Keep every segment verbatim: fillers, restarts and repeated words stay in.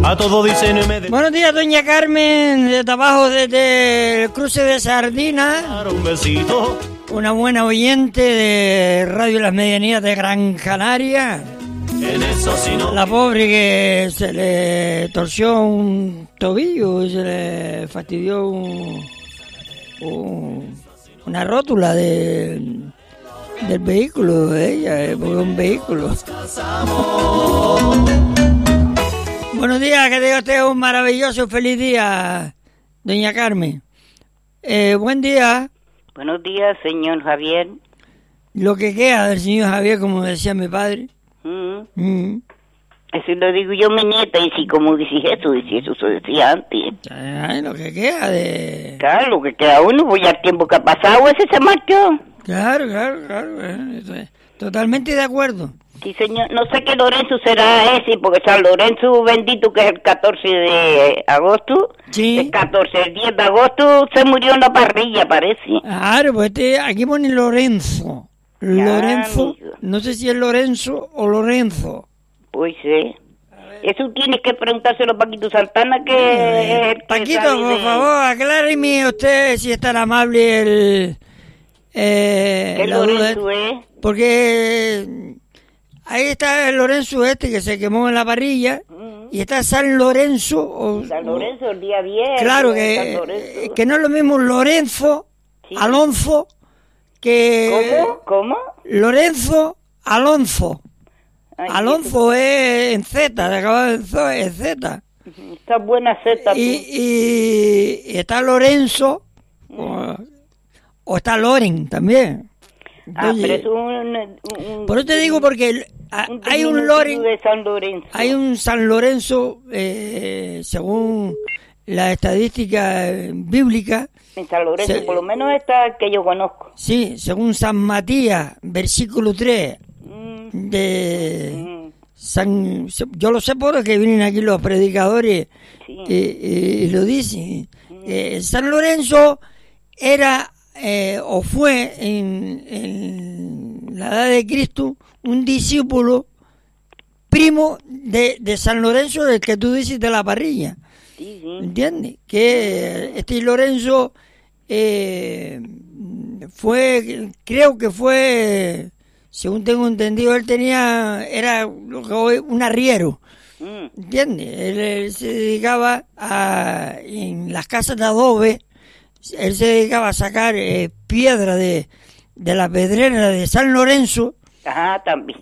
A todo dicen y me de... Buenos días, doña Carmen, desde abajo, desde el cruce de Sardina. Un besito. Una buena oyente de Radio Las Medianías de Gran Canaria. En eso si no... La pobre que se le torció un tobillo y se le fastidió un, un, una rótula de, del vehículo de ella, porque es un vehículo. Buenos días, que tenga usted un maravilloso y feliz día, doña Carmen. Eh, buen día. Buenos días, señor Javier. Lo que queda del señor Javier, como decía mi padre. Mm. Mm. Eso lo digo yo, mi nieta, y si como dice Jesús, y si eso se decía antes. Ay, lo que queda de... Claro, lo que queda uno, pues ya el tiempo que ha pasado, ese se marchó. Claro, claro, claro. eh, Totalmente de acuerdo. Sí, señor. No sé qué Lorenzo será ese, porque San Lorenzo bendito, que es el catorce de agosto. Sí. El catorce, el diez de agosto se murió en la parrilla, parece. Claro, pues este, aquí pone Lorenzo. Lorenzo, amigo. no sé si es Lorenzo o Lorenzo. Pues sí. Eso tienes que preguntárselo a Paquito Santana, que Eh, es el que Paquito, sabe por de- favor, acláreme usted si es tan amable el... Eh, ¿Qué la duda, Lorenzo es? porque ahí está el Lorenzo este que se quemó en la parrilla, Mm. y está San Lorenzo. O, San Lorenzo, el día diez. claro, San que, Lorenzo. que no es lo mismo Lorenzo, Sí. Alonso, que... ¿Cómo? ¿Cómo? Lorenzo, Alonso. Ay, Alonso es en Z, de acabado en Z, es Z. Está buena seta. Y, y, y está Lorenzo, o, o está Loren también. Ah, Entonces, pero es un... un por eso te digo, porque el- a- un hay un diminutivo Loren, de San Lorenzo. hay un San Lorenzo, eh, según la estadística eh, bíblica, En San Lorenzo, se- por lo menos está el que yo conozco. sí, según San Matías, versículo tres, Mm, de mm, San, yo lo sé porque vienen aquí los predicadores sí. y, y- y lo dicen. Eh, San Lorenzo era eh, o fue en, en la edad de Cristo un discípulo primo de, de San Lorenzo, del que tú dices de la parrilla. Sí, sí. ¿Entiendes? Que este Lorenzo eh, fue, creo que fue, según tengo entendido, él tenía, era lo que hoy un arriero. Mm, ¿Entiendes? Él, él se dedicaba a, en las casas de adobe, él se dedicaba a sacar eh, piedra de, de la pedrera de San Lorenzo. Ajá, también.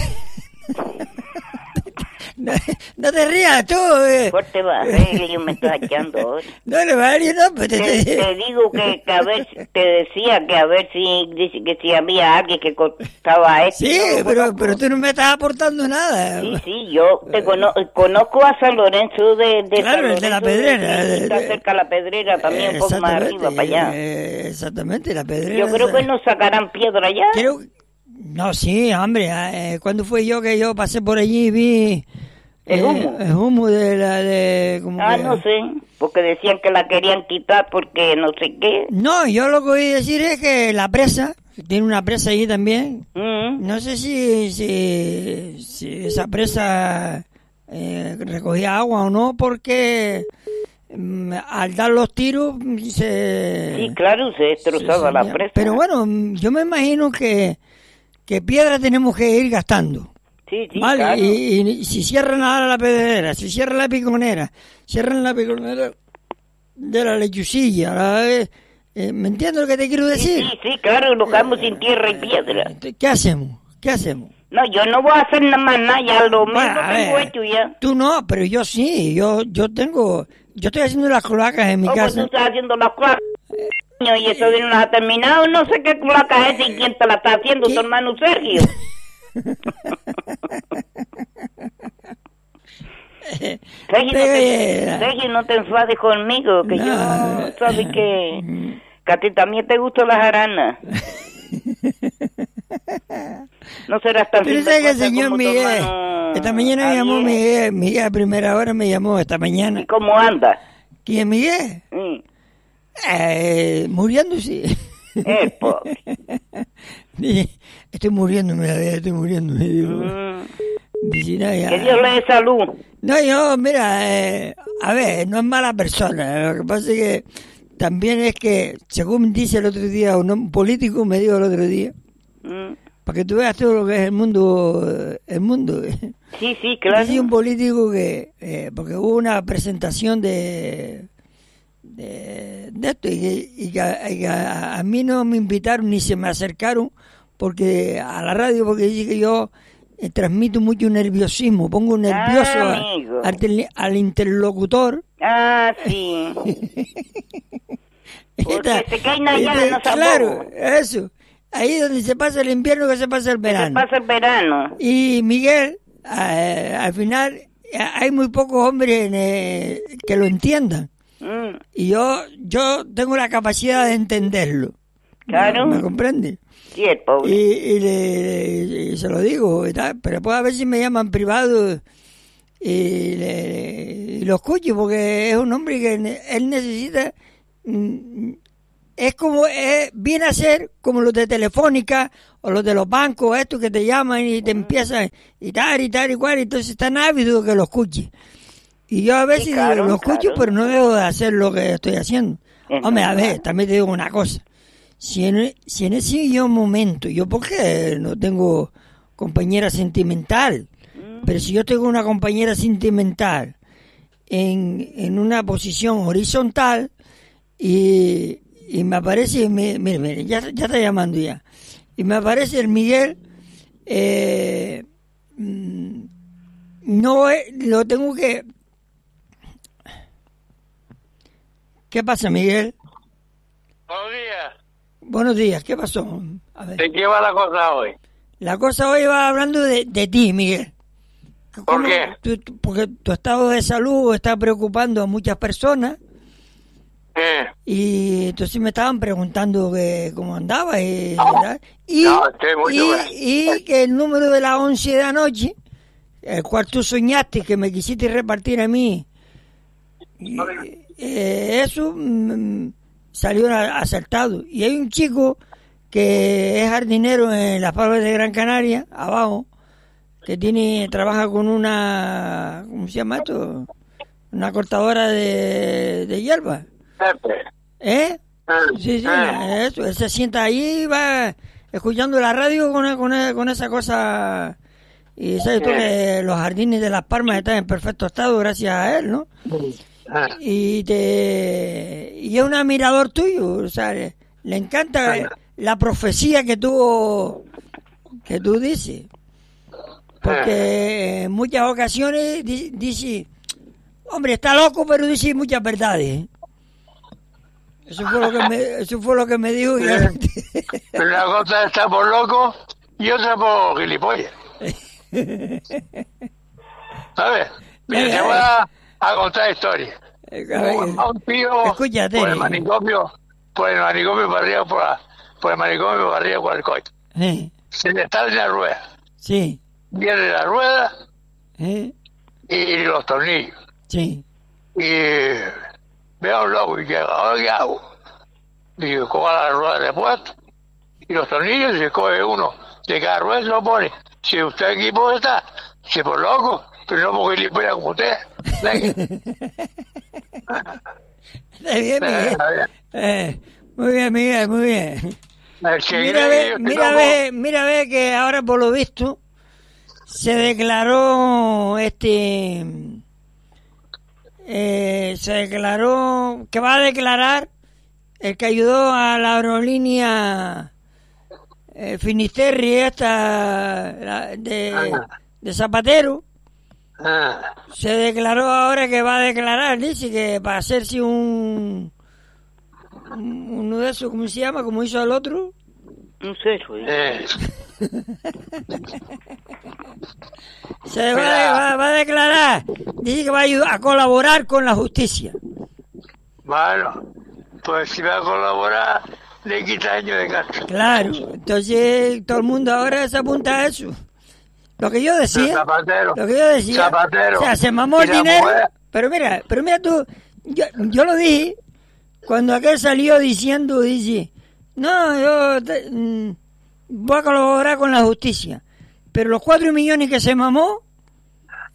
No, no te rías tú. Eh. Fuerte va, eh, que yo me estoy hallando ahora. No le va a ir, no, pues te, Te, te- te digo que, que a ver, te decía que a ver si, dice que si había alguien que contaba esto. Sí, Yo lo pero, conozco. pero tú no me estás aportando nada. Sí, sí, yo te cono- conozco a San Lorenzo de, de Claro, San el de la Lorenzo, Pedrera, de- de- está de- cerca de la Pedrera, también un poco más arriba, para allá. eh, exactamente, la pedrera. Yo creo esa- que no sacarán piedra allá. Creo- no, sí, hombre, eh, ¿cuándo fue yo que yo pasé por allí y vi... El eh, humo. el humo de la... De, como Ah, que- no sé, porque decían que la querían quitar porque no sé qué. No, yo lo que oí decir es que la presa, que tiene una presa allí también, Mm, no sé si, si, si esa presa eh, recogía agua o no, porque mm, al dar los tiros se... sí, claro, se destrozaba se- la se- presa. Pero bueno, mm, yo me imagino que, que piedra tenemos que ir gastando. Sí, sí, Vale, claro. y, y si cierran ahora la pedrera, si cierran la piconera, cierran la piconera de la lechucilla, la- eh, eh, ¿me entiendes lo que te quiero Sí, decir? sí, sí, claro, nos quedamos sin tierra y piedra. ¿Qué hacemos? ¿Qué hacemos? No, yo no voy a hacer nada más nada, ya lo mismo Bueno, a tengo ver, hecho ya. Tú no, pero yo sí, yo yo tengo, yo estoy haciendo las cloacas en mi Oh, pues casa. tú estás haciendo las cloacas, niño, y eso de no las has terminado, no sé qué cloaca es y quién te la está haciendo, ¿Qué? tu hermano Sergio. Sergio, no te, Pero- Sergio, no te enfades conmigo, que No. yo, sabes que, que a ti también te gustan las aranas. No serás tan Pero sabes que el sinvergüenza señor como tu Miguel, hermano esta mañana me llamó Javier. Miguel, Miguel a primera hora me llamó esta mañana. ¿Y cómo anda? ¿Quién Miguel? Mm, Eh, muriéndose. el pobre. Estoy muriéndome, la verdad, estoy muriéndome. Digo. Mm, Dice, no, ya. Que Dios le dé salud. No, yo, mira, eh, a ver, no es mala persona. Lo que pasa es que también es que, según dice el otro día, un político me dijo el otro día, Mm. para que tú veas todo lo que es el mundo, el mundo. Sí, sí, claro. Dice un político que, eh, porque hubo una presentación de de, de esto, y que, y que a, y que a, a mí no me invitaron ni se me acercaron porque a la radio, porque dice que yo eh, transmito mucho nerviosismo, pongo nervioso Ah, a- amigo. al, tele- al interlocutor. Ah, sí. Porque Esta- se caen allá, este, no sabemos. claro, eso. Ahí donde se pasa el invierno que se pasa el Se verano. pasa el verano. Y Miguel, eh, al final, eh, hay muy pocos hombres eh, que lo entiendan. Mm. Y yo yo tengo la capacidad de entenderlo. Claro. ¿Me, me comprende? Sí, el pobre. Y, y le, y se lo digo, y tal, pero puede a ver si me llaman privado y, le- y lo escucho, porque es un hombre que ne- él necesita, mm, es como, es, viene a ser como los de Telefónica o los de los bancos, estos que te llaman y te empiezan y tal y tal y cual, entonces están ávidos que lo escuche. Y yo a veces Sí, claro, lo escucho, claro. pero no dejo de hacer lo que estoy haciendo. Es Hombre, a normal. ver, también te digo una cosa. Si en, si en ese yo momento, yo porque no tengo compañera sentimental, Mm. pero si yo tengo una compañera sentimental en, en una posición horizontal y, y me aparece, me- mire, mire, ya, ya está llamando ya, y me aparece el Miguel, eh, mm, no es- lo tengo que... ¿Qué pasa, Miguel? Buenos días. Buenos días, ¿qué pasó? A ver. ¿De qué va la cosa hoy? La cosa hoy va hablando de, de ti, Miguel. ¿Por ¿Cómo? qué? Tú- tú- porque tu estado de salud está preocupando a muchas personas Eh, y entonces me estaban preguntando que cómo andaba y, ¿verdad? y, No, estoy mucho y- bien. y que el número de las once de la noche, el cual tú soñaste que me quisiste repartir a mí, y, eh, eso mm, salió a- acertado. Y hay un chico que es jardinero en las Palmas de Gran Canaria, abajo, que tiene trabaja con una, ¿cómo se llama esto? Una cortadora de, de hierba. Pepe. ¿Eh? Ah, Sí, sí, ah. eso. Él se sienta ahí y va escuchando la radio con, con, con esa cosa. Y sabes tú que los jardines de Las Palmas están en perfecto estado gracias a él, ¿no? Ah, Y te y es un admirador tuyo, o sea, le, le encanta la profecía que tú que tú dices, porque en muchas ocasiones di- dice, hombre, está loco, pero dice muchas verdades. Eso fue lo que me, eso fue lo que me dijo. Y Una cosa está por loco y otra por gilipollas. ¿Sabes? Mira, te voy a, a contar historia. Un, a un tío Escúchate. por el manicomio, por el manicomio para arriba, por, la- por el manicomio para arriba, por el coche. Eh, Se le sale la rueda. sí, Viene la rueda eh, y, y los tornillos. sí, Y veo un loco y llega, ¿ahora qué hago? Digo, coja la rueda de puesto y los tornillos y se coge uno de cada rueda y se lo pone. Si usted equipo está, se por loco, pero no porque gilipollas como usted. Venga. está bien, Miguel. Eh, muy bien, Miguel, muy bien. El que Mira, cree ve, que yo mira, estoy ve, mira, ve que ahora por lo visto se declaró este, eh, se declaró que va a declarar el que ayudó a la aerolínea eh, Finisterri esta la- de, de Zapatero. Ah, Se declaró ahora que va a declarar, dice que para hacerse un, un- uno de esos, ¿cómo se llama? Como hizo el otro. No sé, güey. eh, Se va, Mira. va- va a declarar, dice que va a ayudar a colaborar con la justicia. bueno, pues si va a colaborar, le quita años de cárcel. Claro, entonces todo el mundo ahora se apunta a eso. Lo que yo decía, Zapatero. lo que yo decía, Zapatero. o sea, se mamó el Y la dinero, mujer. pero mira, pero mira tú, yo, yo lo dije cuando aquel salió diciendo, dice, no, yo te- mm, voy a colaborar con la justicia, pero los cuatro millones que se mamó,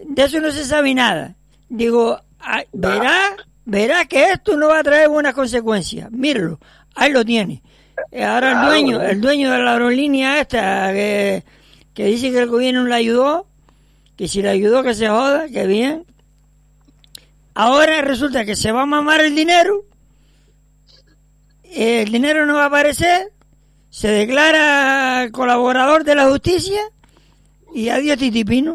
de eso no se sabe nada. Digo, ah, verá, verá que esto no va a traer buenas consecuencias. Míralo, ahí lo tiene. Ahora el dueño, el dueño de la aerolínea esta, que, que dice que el gobierno le ayudó, que si le ayudó que se joda, que bien. Ahora resulta que se va a mamar el dinero, el dinero no va a aparecer, se declara colaborador de la justicia y adiós titipino.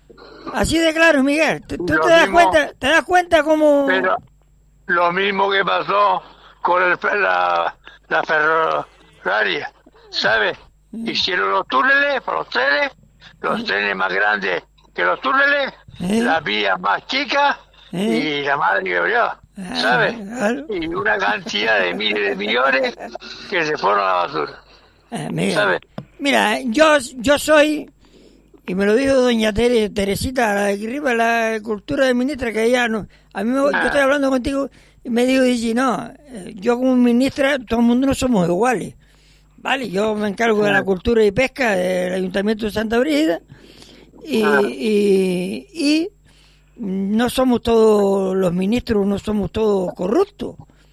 Así de claro, Miguel. ¿Tú, tú te das mismo, cuenta, te das cuenta cómo... Pero lo mismo que pasó con el, la, la ferroviaria, ¿sabes? Hicieron los túneles para los trenes, los trenes más grandes que los túneles, ¿Eh? las vías más chicas ¿Eh? y la madre que brilló, ¿sabes? Claro. Y una cantidad de miles de millones que se fueron a la basura, Eh, Miguel, ¿sabes? mira, yo, yo soy, y me lo dijo doña Tere, Teresita, la de aquí arriba, la cultura de ministra, que ella no... A mí me, yo estoy hablando contigo y me dijo, dice, no, eh, yo como ministra, todo el mundo no somos iguales. Vale, yo me encargo de la cultura y pesca del Ayuntamiento de Santa Brígida y, y, y no somos todos los ministros, no somos todos corruptos.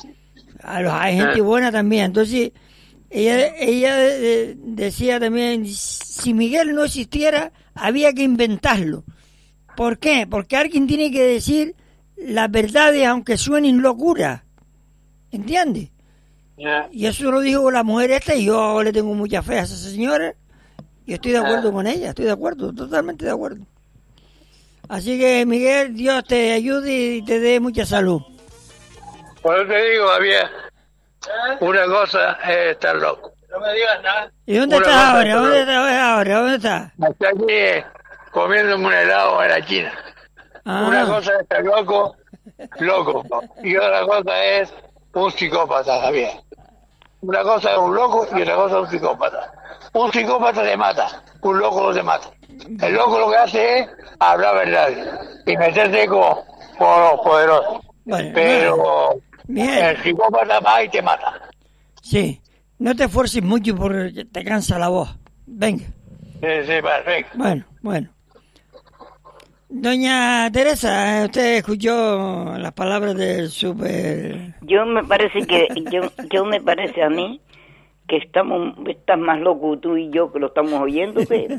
A los, hay gente buena también. Entonces, ella, ella de, decía también, si Miguel no existiera, había que inventarlo. ¿Por qué? Porque alguien tiene que decir las verdades aunque suenen locura. ¿Entiendes? Yeah. Y eso lo dijo la mujer esta y yo le tengo mucha fe a esa señora y estoy de acuerdo con ella, estoy de acuerdo, totalmente de acuerdo. Así que Miguel, Dios te ayude y te dé mucha salud. Por eso te digo, Javier, una cosa es estar loco. No me digas nada. ¿Y dónde Una estás cosa ahora? es ¿Dónde loco. estás ahora? ¿Dónde estás? Hasta aquí eh, comiéndome un helado en la China. Ah. Una cosa es estar loco, loco. Y otra cosa es un psicópata, Javier. Una cosa es un loco y otra cosa es un psicópata. Un psicópata te mata, un loco no te mata. El loco lo que hace es hablar verdad y meterse con, con los poderosos. Bueno, Pero Miguel, el psicópata va y te mata. sí, no te esfuerces mucho porque te cansa la voz. Venga, Sí, sí, perfecto. bueno, bueno. Doña Teresa, usted escuchó las palabras del super... Yo me parece que, yo, yo me parece a mí que estamos, estás más loco tú y yo que lo estamos oyendo, pero...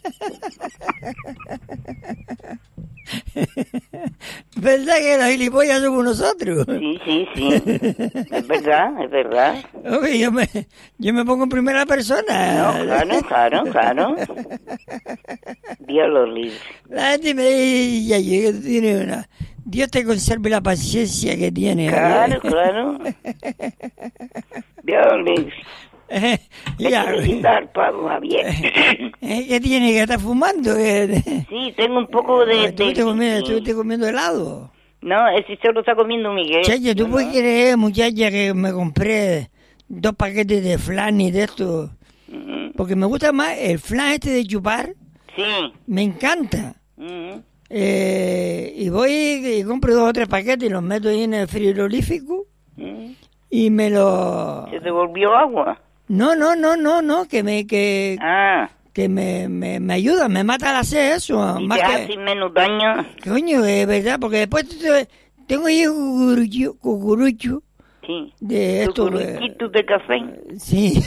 ¿Verdad que los gilipollas somos nosotros? Sí, sí, sí, es verdad, es verdad. Oye, yo me, yo me pongo en primera persona. No, claro, claro, claro. Dios lo libre. La gente me dice, ya llegué, tú tienes una... Dios te conserve la paciencia que tienes. Claro, claro. Dios lo libre. Eh, Te ya, felicitar, Pablo Javier. eh, ¿qué tiene? ¿Que estás fumando? ¿Qué- Sí, tengo un poco de... ¿Estuviste de- comiendo, sí. estuviste comiendo helado? No, ese se lo está comiendo Miguel. Chacha, ¿tú No, puedes no. creer, muchacha, que me compré dos paquetes de flan y de esto? Mm, Porque me gusta más el flan este de chupar, Sí. me encanta. Mm. Eh, y voy y compro dos o tres paquetes y los meto ahí en el frigorífico Mm. y me lo... Se te volvió agua. No, no, no, no, no, que me que, Ah, que me, me, me ayuda, me mata la sed eso. y Más te que, hace menos daño. coño, es verdad, porque después te- tengo ahí cucurucho, cucurucho Sí. de esto. Tu eh, curuchito de café. sí.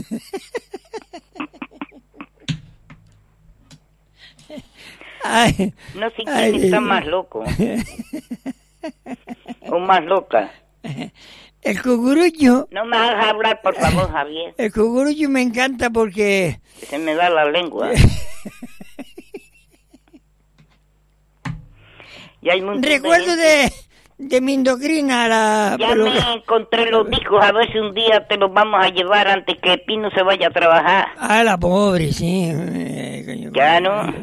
Ay, No sé ay, quién está eh, más loco. O más loca. el cucurucho, No me hagas hablar, por favor, Javier. el cucurucho me encanta porque Que se me da la lengua. Y hay mucha recuerdo gente- de, de mi endocrina la Ya peluca- me encontré los discos, a ver si un día te los vamos a llevar antes que Pino se vaya a trabajar. Ah, la pobre, sí. Eh, coño, Ya coño. no.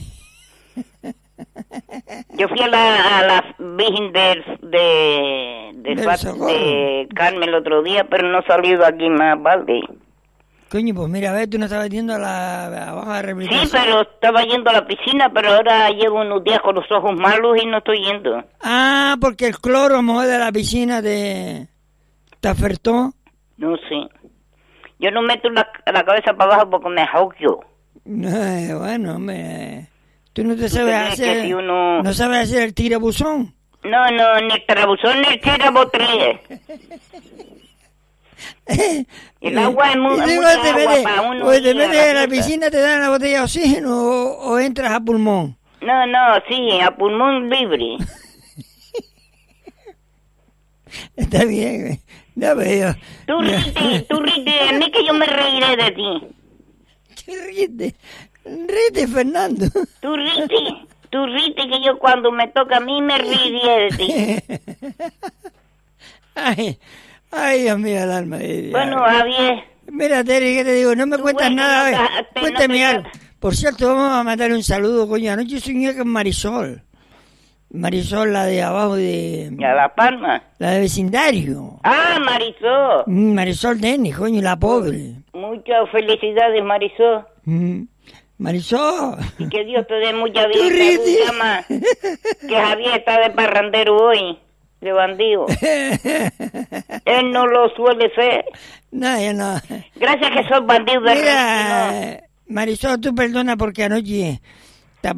Yo fui a la, a la Virgen del, de, de, Del Fat- Socorro. de Carmen el otro día, pero no he salido aquí más, ¿vale? Coño, pues mira, a ver, tú no estabas yendo a la a baja de Sí, rehabilitación. pero estaba yendo a la piscina, pero ahora llevo unos días con los ojos malos y no estoy yendo. Ah, porque el cloro a lo mejor de la piscina te, te afectó. No sé. Yo no meto la, la cabeza para abajo porque me ahogo. Eh, bueno, hombre, ¿Tú no te sabes crees que hacer, si uno- no sabes hacer el tirabuzón? No, no, ni el trabuzón ni el tirabotríe. El agua es muy, Y luego mucha te agua metes, para uno o te ir a metes la en la fiesta. piscina, te dan la botella de oxígeno o, o entras a pulmón. No, no, sí, a pulmón libre. Está bien, güey. Ya veo. Tú rite, tú rite de mí que yo me reiré de ti. Ríete, ríete, Fernando. Tú rite, tú rite que yo cuando me toca a mí me reiré de ti. Ay, ay, Dios mío, el alma de Dios. Bueno, Javier, Mira, Terry, ¿qué te digo? No me Tú, cuentas bueno, nada, no, a ver. te- te- Cuéntame no te- algo. Por cierto, vamos a mandar un saludo, coño. Anoche soñé con Marisol. Marisol, la de abajo de... a La Palma. La de vecindario. Ah, Marisol. Mm, Marisol Denis, coño, la pobre. Muchas felicidades, Marisol. Mm, Marisol. Y que Dios te dé mucha Tú vida. rite. Salud, llama. Que Javier está de parrandero hoy, de bandido. Él no lo suele ser. No, yo no. Gracias que sos bandido de resto, Mira, Marisol, tú perdona porque anoche